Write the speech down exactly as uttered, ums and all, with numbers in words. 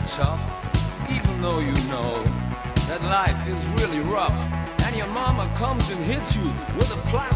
tough, even though you know that life is really rough, and your mama comes and hits you with a plastic